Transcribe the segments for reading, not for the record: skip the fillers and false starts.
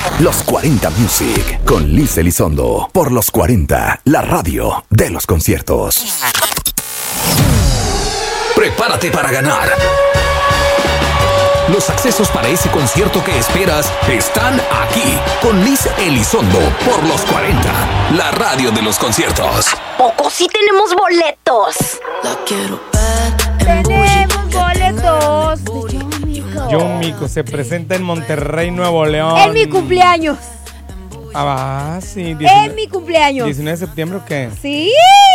Los 40 Music con Liz Elizondo. Por Los 40, la radio de los conciertos. Prepárate para ganar. Los accesos para ese concierto que esperas están aquí, con Liz Elizondo por Los 40, la radio de los conciertos. ¿A poco sí tenemos boletos? La quiero ver. Tenemos boletos de John Mico. John Mico se presenta en Monterrey, Nuevo León. En mi cumpleaños. Sí. En mi cumpleaños. 19 de septiembre, ¿o qué? Sí.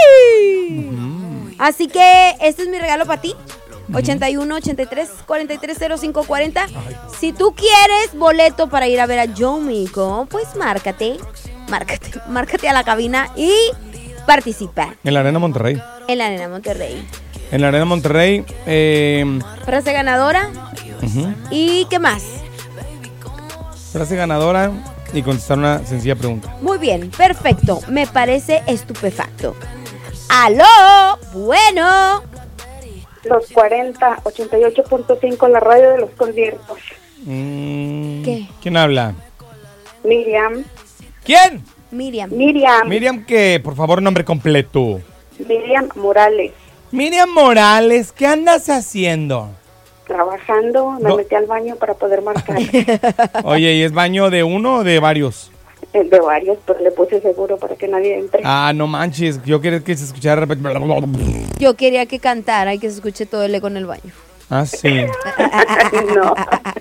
Así que este es mi regalo para ti. 81 83 43 05 40. Si tú quieres boleto para ir a ver a John Mico, pues márcate a la cabina y participa. En la Arena Monterrey. En la Arena Monterrey. En la Arena Monterrey. Frase ganadora. ¿Y qué más? Frase ganadora y contestar una sencilla pregunta. Muy bien, perfecto. Me parece estupefacto. ¡Aló! Bueno. Los 40, 88.5, la radio de los conciertos. ¿Qué? ¿Quién habla? Miriam. ¿Quién? Miriam. Miriam, ¿qué? Por favor, nombre completo. Miriam Morales. Miriam Morales, ¿qué andas haciendo? Trabajando, me metí al baño para poder marcar. Oye, ¿y es baño de uno o de varios? De varios, pero le puse seguro para que nadie entre. No manches, yo quería que se escuchara de repente. Yo quería que cantara y que se escuche todo el eco en el baño. Sí. No.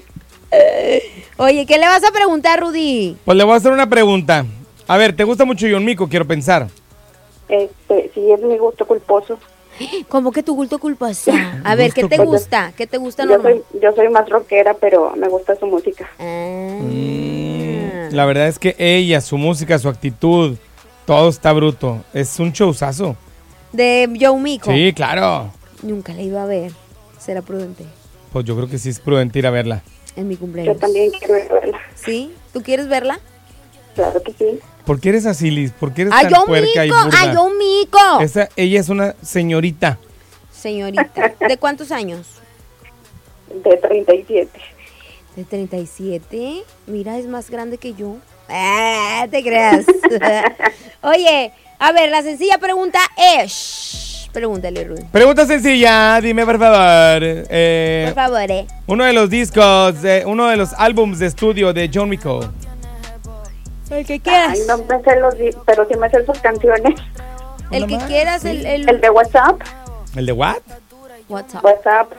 Oye, ¿qué le vas a preguntar, Rudy? Pues le voy a hacer una pregunta. A ver, ¿te gusta mucho John Mico? Quiero pensar. Sí, es mi gusto culposo. ¿Cómo que tu gusto culposo? A ver, ¿qué te gusta? ¿Qué te gusta normal? Yo soy más rockera, pero me gusta su música. La verdad es que ella, su música, su actitud, todo está bruto. Es un showzazo. ¿De John Mico? Sí, claro. Nunca la iba a ver. ¿Será prudente? Pues yo creo que sí es prudente ir a verla. En mi cumpleaños. Yo también quiero ir a verla. ¿Sí? ¿Tú quieres verla? Claro que sí. ¿Por qué eres así, Liz? ¿Por qué eres tan puerca y burda? ¡Ay, John Mico! Ella es una señorita. Señorita. ¿De cuántos años? De 37. ¿De 37? Mira, es más grande que yo. Te creas. Oye, a ver, la sencilla pregunta es... Pregúntale, Rudy. Pregunta sencilla, dime por favor. Por favor, Uno de los discos, uno de los álbums de estudio de John Mico. El que quieras. Ay, no me sé pero sí me sé sus canciones. El que quieras, el de WhatsApp. ¿El de what? WhatsApp.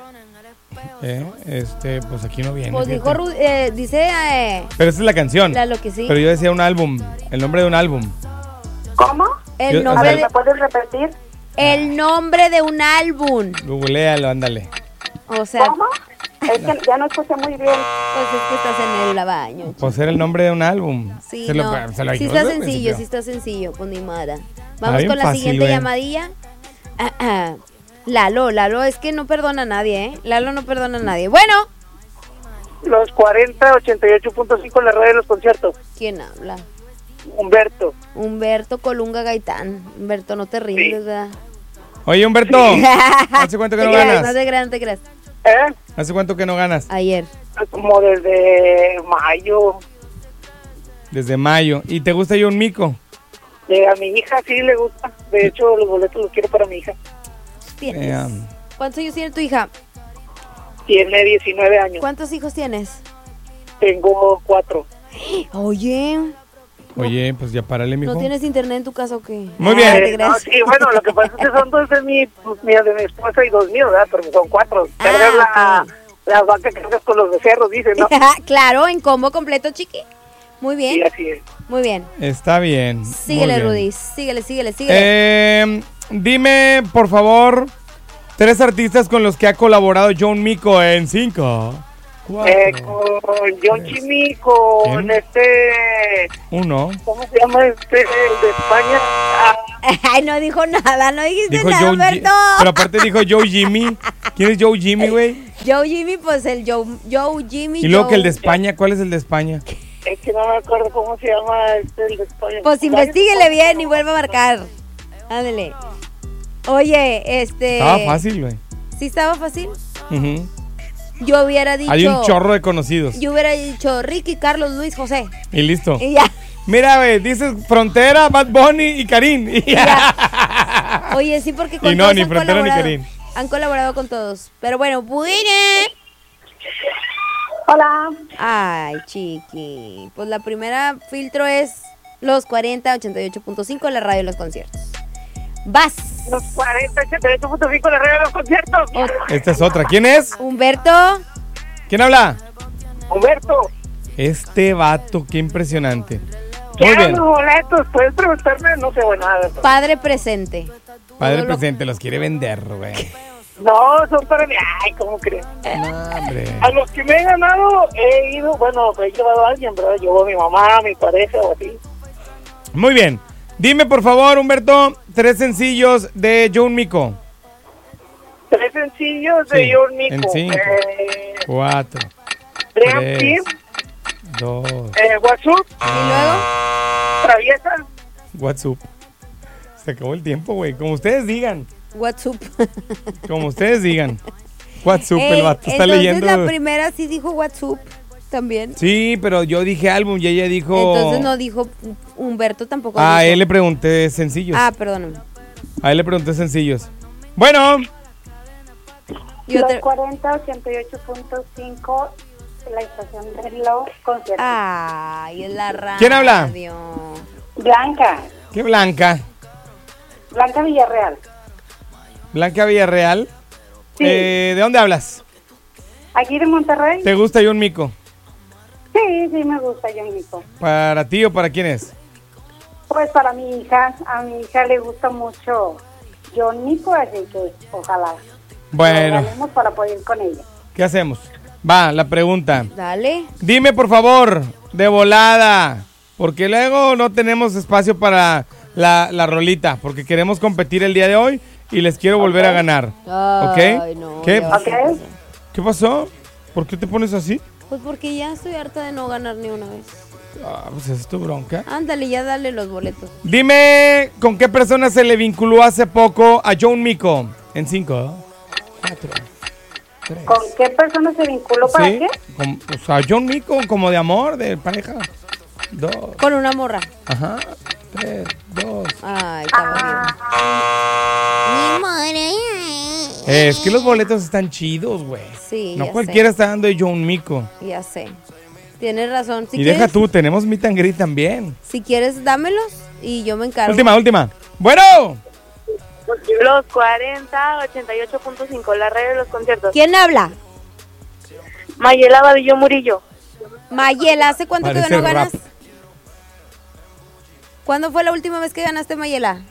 Pues aquí no viene. Pues dijo dice... Pero esa es la canción. Claro que sí. Pero yo decía un álbum, el nombre de un álbum. ¿Cómo? El nombre a ver, ¿me puedes repetir? El nombre de un álbum. Googlealo, ándale. O sea... ¿Cómo? Es que ya no escuché muy bien. Pues es que estás en el baño. Pues era el nombre de un álbum. Sí, sí está sencillo, pues ni nada. Vamos con la fácil, siguiente llamadilla. Lalo, es que no perdona a nadie, ¿eh? Lalo no perdona a nadie. Bueno. Los 40, 88.5 en la radio de los conciertos. ¿Quién habla? Humberto Colunga Gaitán. Humberto, no te rindes, ¿verdad? Oye, Humberto, ¿hace cuánto que no ganas? No te creas. ¿Hace cuánto que no ganas? Ayer. Como desde mayo. Desde mayo. ¿Y te gusta John Mico? A mi hija sí le gusta. De hecho, los boletos los quiero para mi hija. ¿Cuántos años tiene tu hija? Tiene 19 años. ¿Cuántos hijos tienes? Tengo 4. Oye, pues ya párale, mijo. ¿No tienes internet en tu casa o qué? Muy bien. No, sí, bueno, lo que pasa es que son 2 de mi esposa y 2 míos, ¿verdad? Pero son 4. Cargas la vaca que cargas con los becerros, dice, ¿no? Claro, en combo completo, chiqui. Muy bien. Sí, así es. Muy bien. Está bien. Síguele, Rudy. Síguele. Dime, por favor, 3 artistas con los que ha colaborado John Mico en 5. Con John Jimmy, con Uno. ¿Cómo se llama el de España? Ay, no dijo nada, no dijiste nada, Humberto. Pero aparte dijo Joe Jimmy. ¿Quién es Joe Jimmy, güey? Joe Jimmy, pues el Joe Jimmy. Y luego que el de España, ¿cuál es el de España? Es que no me acuerdo cómo se llama el de España. Pues investíguele bien y vuelva a marcar. Ándale. Oye, Estaba fácil, güey. ¿Sí estaba fácil? Yo hubiera dicho... Hay un chorro de conocidos. Yo hubiera dicho Ricky, Carlos, Luis, José. Y listo. Y ya. Mira, güey, dices Frontera, Bad Bunny y Karim. Y ya. Oye, sí, porque con y no, todos ni Frontera ni Karim. Han colaborado con todos. Pero bueno, Hola. Ay, chiqui. Pues la primera filtro es Los 40, 88.5, la radio de los conciertos. Vas. Los 40, 88.5 la radio de los conciertos. Esta es otra. ¿Quién es? Humberto. ¿Quién habla? Humberto. Este vato, qué impresionante. Muy ¿Quieren bien. los boletos? ¿Puedes preguntarme? No sé, bueno, nada. Padre presente. Padre Todo lo- presente, los quiere vender, güey. No, son para mí. Ay, ¿cómo crees? No, hombre. A los que me he ganado he ido, bueno, he llevado a alguien, ¿verdad? Llevó a mi mamá, mi pareja o así. Muy bien. Dime, por favor, Humberto, 3 sencillos de John Mico. 3 sencillos Sí, de John Mico. en 5, 4, Dream 3, Team, 2, WhatsApp, Y luego, Traviesa. WhatsApp. Se acabó el tiempo, güey. Como ustedes digan. WhatsApp. Como ustedes digan. WhatsApp, el vato está entonces leyendo. la primera sí dijo WhatsApp también. Sí, pero yo dije álbum y ella dijo. Entonces no dijo Humberto tampoco. A dijo. él le pregunté sencillos. Ah, perdóname. A él le pregunté sencillos. Bueno, Y Los otra. 40, 88.5, la estación de los conciertos. Ay, es la radio. ¿Quién habla? Blanca. ¿qué Blanca? Blanca Villarreal. Blanca Villarreal. Sí. ¿De dónde hablas? Aquí de Monterrey. ¿Te gusta John Mico? Sí, sí me gusta John Mico. ¿Para ti o para quién es? Pues para mi hija, a mi hija le gusta mucho John Mico, así que ojalá Bueno, ganemos para poder ir con ella. ¿qué hacemos? Va, la pregunta. Dale. Dime, por favor, de volada, porque luego no tenemos espacio para la rolita, porque queremos competir el día de hoy y les quiero volver a ganar. Ay, ¿Ok? no, ¿Qué? ya vas a Ok. empezar. ¿Qué pasó? ¿Por qué te pones así? Pues porque ya estoy harta de no ganar ni una vez. Ah, pues esa es tu bronca. Ándale, ya dale los boletos. Dime, ¿con qué persona se le vinculó hace poco a John Mico? En 5, 4, 3. ¿Con qué persona se vinculó para ¿Sí? qué? O sea, John Mico, como de amor, de pareja. 2, Con una morra. ajá, 3, 2. Ay, estaba Es que los boletos están chidos, güey. Sí, No ya cualquiera sé. está dando de John Mico. Ya sé. Tienes razón. Si Y quieres, deja tú, tenemos meet and greet también. Si quieres, dámelos y yo me encargo. Última. Bueno, Los 40, 88.5, la radio de los conciertos. ¿Quién habla? Mayela Vadillo Murillo. Mayela, ¿hace cuánto Parece que no rap. ganas? ¿Cuándo fue la última vez que ganaste, Mayela?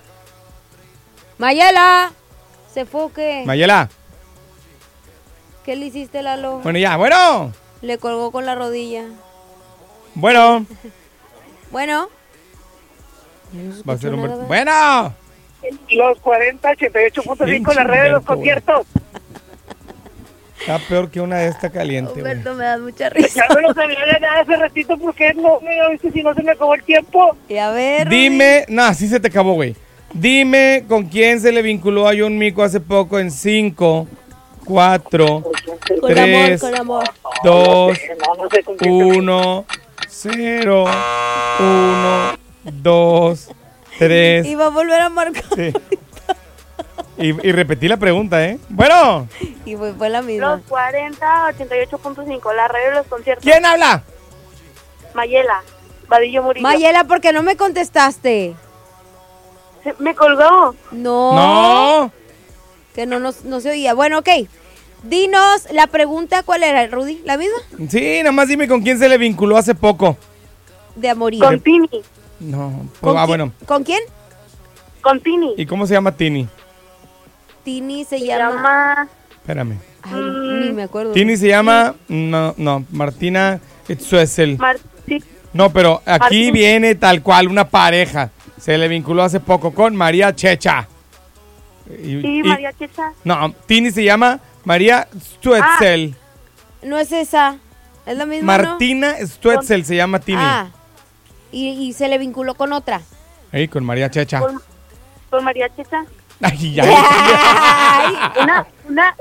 Mayela. ¿Se fue o qué? Mayela. ¿Qué le hiciste, Lalo? Bueno, ya, bueno. Le colgó con la rodilla. Bueno. Bueno. Va a ser un... nada. Bueno. Los 40, 88.5 la radio de los Humberto, güey. conciertos. Está peor que una de esta caliente, güey. Humberto, me das mucha risa. Ya me lo sabía ya hace ratito porque no me viste si no se me acabó el tiempo. Y a ver. Dime, no, así se te acabó, güey. Dime con quién se le vinculó a John Mico hace poco en 5, 4, Con 3, amor. 2, No sé con quién. 1, 0, 1, 2, 3. Y va a volver a marcar. Sí. Y repetí la pregunta, ¿eh? Bueno, Y fue la misma. Los 40, 88.5, la radio de los conciertos. ¿quién habla? Mayela Vadillo Murillo. Mayela, ¿por qué no me contestaste? Me colgó. No. No. Que no se oía. Bueno, ok. Dinos la pregunta, ¿cuál era, Rudy? ¿La misma? Sí, nada más dime con quién se le vinculó hace poco. De amorío. Con Tini. No, ¿Con quién? bueno. ¿Con quién? Con Tini. ¿Y cómo se llama Tini? Tini se Se llama... llama... Espérame. Ay, ni me acuerdo. Tini se llama... No, Martina Etzuesel. Sí. No, pero aquí Martín. viene tal cual una pareja. Se le vinculó hace poco con María Checha. Sí, María Checha. No, Tini se llama María Stuetzel. No es esa. Es la misma, Martina Stuetzel se llama Tini. Ah. Y se le vinculó con otra. Ahí con María Checha. Con María Checha. Ay, ya. Ay,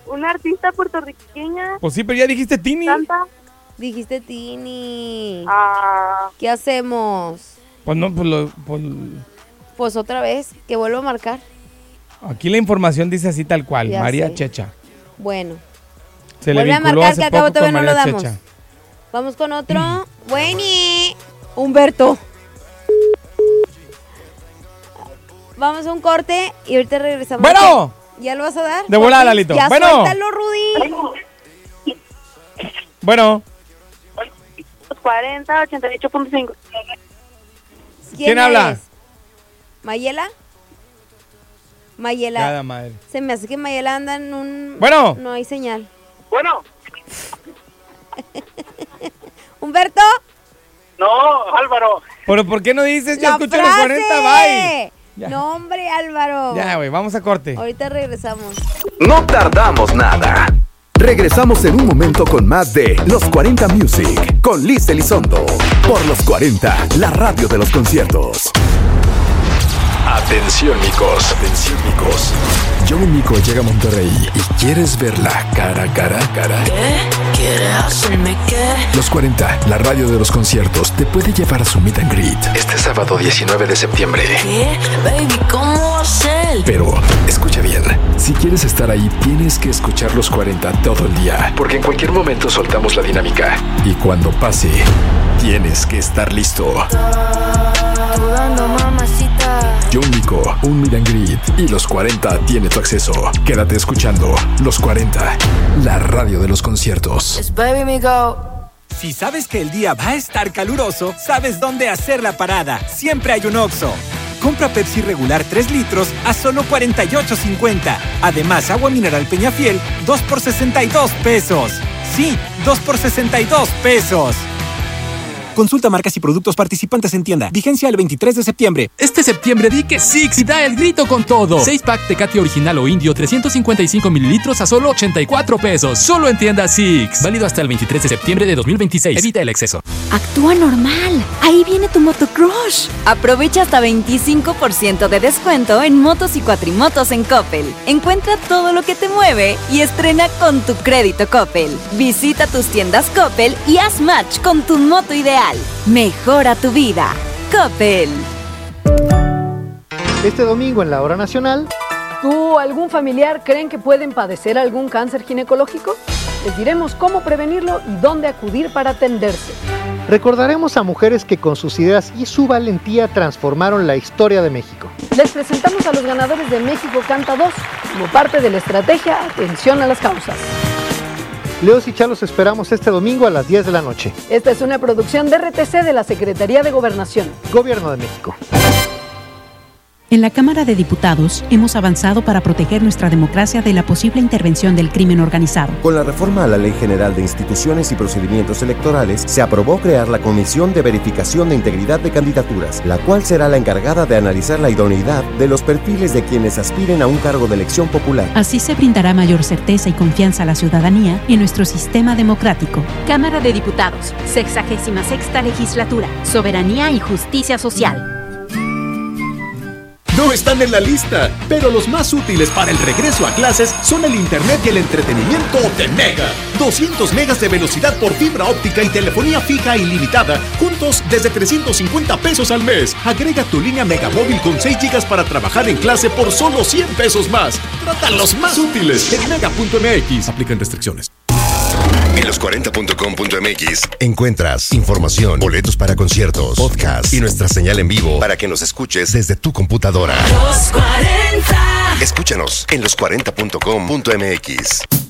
Una artista puertorriqueña. Pues sí, pero ya dijiste Tini. Canta. Dijiste Tini. Ah, ¿Qué hacemos? Pues no, Pues otra vez, que vuelvo a marcar. Aquí la información dice así tal cual, Ya María sé. Checha. Bueno, Se le vuelve a vinculó marcar hace que acabo poco todavía con no lo María damos. Checha. Vamos con otro. Bueni. Humberto. Vamos a un corte y ahorita regresamos. ¡Bueno! ¿Ya lo vas a dar? De volada, Lalito. Ya ¡Bueno! suéltalo, Rudy. Bueno, 40, 88.5. ¿Quién habla? es? ¿Mayela? Mayela. nada madre. Se me hace que Mayela anda en un... Bueno. No hay señal. Bueno, ¿Humberto? no, Álvaro. ¿Pero por qué no dices yo ¡La escucho los frase! 40? Bye. Ya. No, hombre, Álvaro. Ya, güey, vamos a corte. Ahorita regresamos. No tardamos nada. Regresamos en un momento con más de Los 40 Music con Liz Elizondo. Por Los 40, la radio de los conciertos. Atención, micos. Atención, micos. Joe Mico llega a Monterrey y quieres verla cara a cara. ¿Qué? ¿Quieres hacerme qué? Los 40, la radio de los conciertos, te puede llevar a su meet and greet este sábado 19 de septiembre. ¿Qué? Baby, ¿cómo va a ser? Pero, escucha bien, si quieres estar ahí, tienes que escuchar Los 40 todo el día, porque en cualquier momento soltamos la dinámica. Y cuando pase, tienes que estar listo. Sudando, mamacita. John Nico, un meet and greet, y Los 40 tiene tu acceso. Quédate escuchando Los 40, la radio de los conciertos. It's baby me go. Si sabes que el día va a estar caluroso, sabes dónde hacer la parada. Siempre hay un Oxxo. Compra Pepsi regular 3 litros a solo $48.50. Además, agua mineral Peñafiel, 2 por $62. Sí, 2 por $62. Consulta marcas y productos participantes en tienda. Vigencia el 23 de septiembre. Este septiembre di que Six y da el grito con todo. 6-pack Tecate original o indio, 355 mililitros a solo $84. Solo en tienda Six. Válido hasta el 23 de septiembre de 2026. Evita el exceso. Actúa normal. Ahí viene tu motocrush. Aprovecha hasta 25% de descuento en motos y cuatrimotos en Coppel. Encuentra todo lo que te mueve y estrena con tu crédito Coppel. Visita tus tiendas Coppel y haz match con tu moto ideal. Mejora tu vida. Coppel. Este domingo en la Hora Nacional. ¿Tú o algún familiar creen que pueden padecer algún cáncer ginecológico? Les diremos cómo prevenirlo y dónde acudir para atenderse. Recordaremos a mujeres que con sus ideas y su valentía transformaron la historia de México. Les presentamos a los ganadores de México Canta 2 como parte de la estrategia Atención a las Causas. Leos y Chalos esperamos este domingo a las 10 de la noche. Esta es una producción de RTC de la Secretaría de Gobernación. Gobierno de México. En la Cámara de Diputados hemos avanzado para proteger nuestra democracia de la posible intervención del crimen organizado. Con la reforma a la Ley General de Instituciones y Procedimientos Electorales, se aprobó crear la Comisión de Verificación de Integridad de Candidaturas, la cual será la encargada de analizar la idoneidad de los perfiles de quienes aspiren a un cargo de elección popular. Así se brindará mayor certeza y confianza a la ciudadanía en nuestro sistema democrático. Cámara de Diputados, 66ª Legislatura, Soberanía y Justicia Social. No están en la lista, pero los más útiles para el regreso a clases son el internet y el entretenimiento de Mega. 200 megas de velocidad por fibra óptica y telefonía fija ilimitada, juntos desde $350 al mes. Agrega tu línea Megamóvil con 6 gigas para trabajar en clase por solo $100 más. Trata los más útiles en mega.mx. Aplican restricciones. En los40.com.mx encuentras información, boletos para conciertos, podcast y nuestra señal en vivo para que nos escuches desde tu computadora. Los 40. Escúchanos en los40.com.mx.